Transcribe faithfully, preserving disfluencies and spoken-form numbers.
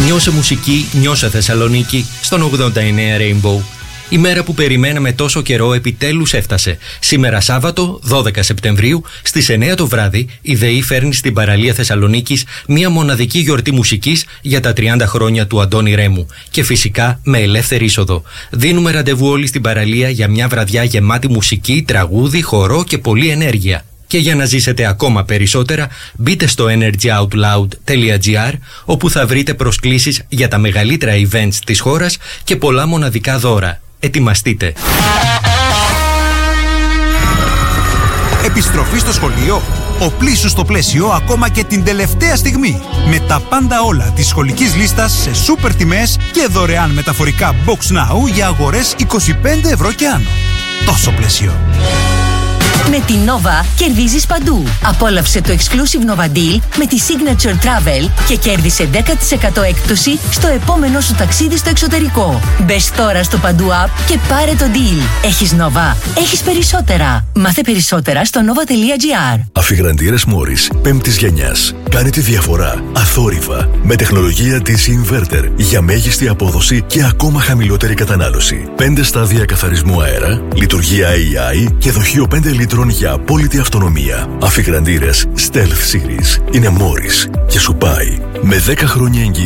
Νιώσε μουσική, νιώσε Θεσσαλονίκη στον ογδόντα εννέα Rainbow. Η μέρα που περιμέναμε τόσο καιρό επιτέλους έφτασε. Σήμερα Σάββατο, δώδεκα Σεπτεμβρίου, στις εννέα το βράδυ, η ΔΕΗ φέρνει στην παραλία Θεσσαλονίκης μια μοναδική γιορτή μουσικής για τα τριάντα χρόνια του Αντώνη Ρέμου. Και φυσικά με ελεύθερη είσοδο. Δίνουμε ραντεβού όλοι στην παραλία για μια βραδιά γεμάτη μουσική, τραγούδι, χορό και πολλή ενέργεια. Και για να ζήσετε ακόμα περισσότερα, μπείτε στο energy out loud τελεία gr, όπου θα βρείτε προσκλήσεις για τα μεγαλύτερα events της χώρας και πολλά μοναδικά δώρα. Ετοιμαστείτε! Επιστροφή στο σχολείο. Οπλίσου στο πλαίσιο ακόμα και την τελευταία στιγμή. Με τα πάντα όλα της σχολικής λίστας σε σούπερ τιμές και δωρεάν μεταφορικά Box Now για αγορές είκοσι πέντε ευρώ και άνω. Τόσο πλαίσιο. Με την Nova κερδίζεις παντού. Απόλαυσε το Exclusive Nova Deal με τη Signature Travel και κέρδισε δέκα τοις εκατό έκπτωση στο επόμενο σου ταξίδι στο εξωτερικό. Μπες τώρα στο Παντού App και πάρε το deal. Έχεις Nova, έχεις περισσότερα. Μάθε περισσότερα στο nova τελεία gr. Αφιγραντήρες Morris πέμπτης γενιάς. Κάνε τη διαφορά αθόρυβα με τεχνολογία ντι σι Inverter για μέγιστη απόδοση και ακόμα χαμηλότερη κατανάλωση. πέντε στάδια καθαρισμού αέρα, λειτουργία έι άι και δοχείο πέντε λίτρων για απόλυτη αυτονομία. Αφιγραντήρες Stealth Series είναι Morris και σου πάει με δέκα χρόνια εγγύηση